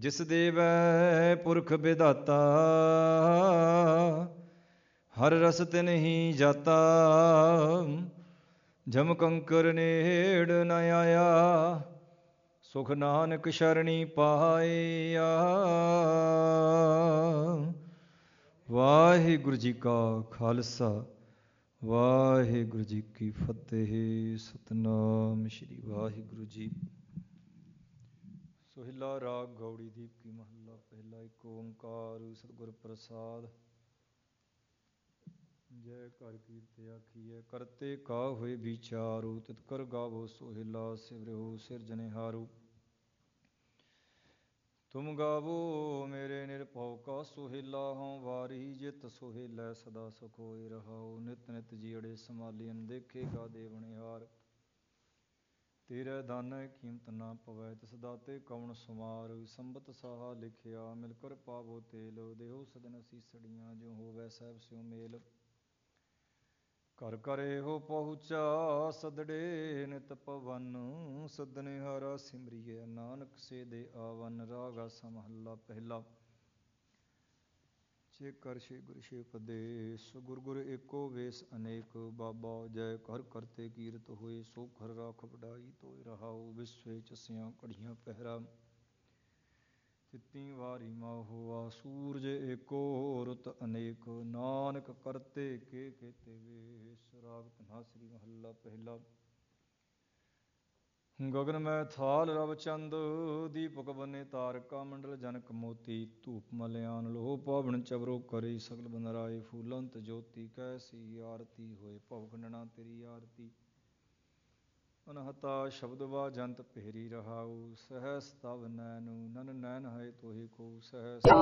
ਜਿਸ ਦੇਵੈ ਪੁਰਖ ਵਿਧਾਤਾ, ਹਰ ਰਸ ਤਿਨ ਹੀ ਜਾਤਾ। ਜਮ ਕੰਕਰ ਨੇੜ ਨ ਆਇਆ, ਸੁਖ ਨਾਨਕ ਸ਼ਰਣੀ ਪਾਇਆ। ਵਾਹਿਗੁਰੂ ਜੀ ਕਾ ਖਾਲਸਾ, ਵਾਹਿਗੁਰੂ ਜੀ ਕੀ ਫਤਿਹ। ਸਤਨਾਮ ਸ਼੍ਰੀ ਵਾਹਿਗੁਰੂ ਜੀ। ਸੋਹਿਲਾ ਰਾਗ ਗੌੜੀ ਦੀਪ ਕੀ ਮਹੱਲਾ ਪਹਿਲਾ। ਇੱਕ ਓੰਕਾਰ ਸਤਿਗੁਰ ਪ੍ਰਸਾਦ। ਜੈ ਘਰ ਕੀਰਤ ਆਖੀਐ, ਕਰਤੇ ਕਾ ਹੋਏ ਵਿਚਾਰੂ। ਤਿਤ ਕਰ ਗਾਵੋ ਸੋਹਿਲਾ, ਸਿਵਰਿਓ ਸਿਰਜਣਹਾਰੂ। ਤੁਮ ਗਾਵੋ ਮੇਰੇ ਨਿਰਭਉ ਕਾ ਸੋਹਿਲਾ, ਹਉ ਵਾਰੀ ਜਿਤ ਸੋਹਿਲੈ ਸਦਾ ਸੁਖ ਹੋਇ ਰਹਾਉ। ਨਿਤ ਨਿਤ ਜੀਅੜੇ ਸੰਭਾਲੀਐਨ, ਦੇਖੇਗਾ ਦੇਵਨਿਹਾਰ। ਤੇਰੇ ਦਾਨੈ ਕੀਮਤ ਨਾ ਪਵੈ, ਤਿਸ ਦਾਤੇ ਕਉਣ ਸੁਮਾਰ। ਸੰਬਤ ਸਾਹਾ ਲਿਖਿਆ, ਮਿਲ ਕਰ ਪਾਵੋ ਤੇਲ। ਦੇਹੋ ਸਦਨ ਅਸੀਸੜੀਆਂ, ਜਿਉ ਹੋਵੈ ਸਹਿਬ ਸਿਉ ਮੇਲ। ਘਰ ਘਰ ਇਹੋ ਪਹੁੰਚਾ, ਸਦੜੇ ਨਿਤ ਪਵਨ। ਸੱਦਣਹਾਰਾ ਸਿਮਰਿਐ, ਨਾਨਕ ਸੇ ਦੇ ਆਵਨ। ਰਾਗ ਆਸਾ ਮਹੱਲਾ ਪਹਿਲਾ। ਜੇ ਕਰ ਸ਼ੇ ਗੁਰ ਸ਼ੇ ਉਪਦੇਸ, ਗੁਰ ਗੁਰ ਏਕੋ ਵੇਸ ਅਨੇਕ। ਬਾਬਾ ਜੈ ਘਰ ਕਰਤੇ ਕੀਰਤ ਹੋਏ, ਸੋ ਘਰ ਰਾਖ ਵਡਾਈ ਤੋਇ ਰਹਾਉ। ਵਿਸਵੇ ਚਸਿਆ ਘੜੀਆਂ ਪਹਿਰਾ, ਤਿੱਤੀ ਵਾਰੀ ਮਾਹੁਆ। ਸੂਰਜ ਏਕੋ ਰੁਤ ਅਨੇਕ, ਨਾਨਕ ਕਰਤੇ ਕੇ ਕੇਤੇ ਵੇਸ। ਰਾਗ ਧਨਾਸਰੀ ਮਹੱਲਾ ਪਹਿਲਾ। ਗਗਨ ਮੈ ਥਾਲ ਰਵ ਚੰਦ, ਦੀਪਕ ਬਨੇ ਤਾਰਕਾ। ਮੰਡਲ ਜਨਕ ਮੋਤੀ, ਧੂਪ ਮਲਿਆਨ ਲੋਹ ਪਾਵਨ। ਚਵਰੋ ਕਰੀ ਸਗਲ ਬਨਰਾਏ, ਫੂਲੰਤ ਜੋਤੀ। ਕੈਸੀ ਆਰਤੀ ਹੋਏ, ਭਉ ਖੰਡਨਾ ਤੇਰੀ ਆਰਤੀ। ਅਨਹਤਾ ਸ਼ਬਦ ਵਾਜੰਤ ਭੇਰੀ ਰਹਾਉ। ਸਹਸ ਤਵ ਨੈਨੂ, ਨਨ ਨੈਨ ਹੈ ਤੋਹਿ ਕੋ। ਸਹਸ